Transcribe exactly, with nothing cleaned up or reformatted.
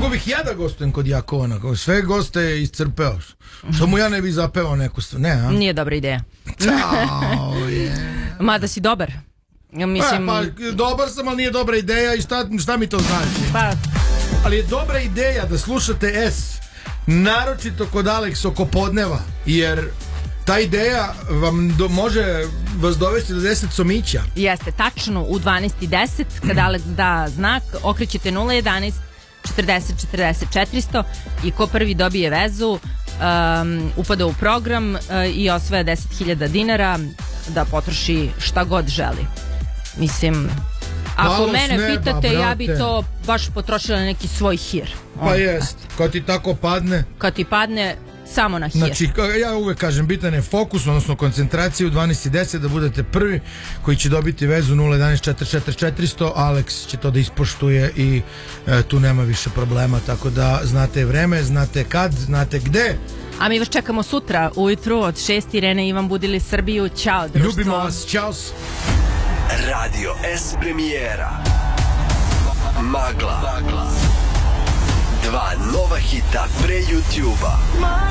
Mogu bih ja da gostujem kod Jakovana, kao sve goste je iscrpeo. Što mu ja ne bi zapevao neku stvar, ne, a? Nije dobra ideja. Ćao, je. Mada si dobar. Ja mislim... E, pa, dobar sam, ali nije dobra ideja i šta, šta mi to znači? Pa... Ali je dobra ideja da slušate S, naročito kod Alex oko podneva, jer ta ideja vam do, može vas dovesti do deset somića. Jeste, tačno u dvanaest i deset kada Alex da znak, okrećete nula jedanaest četrdeset četrdeset četiristo i ko prvi dobije vezu um, upada u program uh, i osvaja deset hiljada dinara da potroši šta god želi. Mislim, ako Malo mene sneba, pitate, brate. ja bi to baš potrošila na neki svoj hir. Pa On, jest, kad ti tako padne. Kad ti padne, samo na hir. Znači, ja uvek kažem, bitan je fokus, odnosno koncentracija u dvanaest i deset da budete prvi koji će dobiti vezu nula jedanaest četrdeset četiri četiristo. Alex će to da ispoštuje i e, tu nema više problema, tako da znate vreme, znate kad, znate gde. A mi vas čekamo sutra ujutru od šest. Irene i Ivan budili Srbiju. Ćao, društvo. Ljubimo vas, čao. Radio S premijera Magla, Magla. Dva nova hita pre YouTube-a.